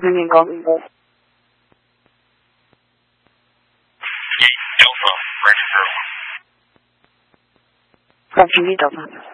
面高速公路。 Delta, ready for. Roger, Delta.